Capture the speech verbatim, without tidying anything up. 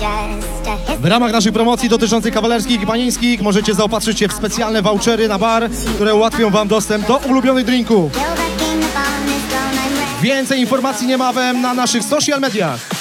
W ramach naszych promocji dotyczących kawalerskich i panieńskich możecie zaopatrzyć się w specjalne vouchery na bar, które ułatwią wam dostęp do ulubionych drinków. Więcej informacji niebawem na naszych social mediach.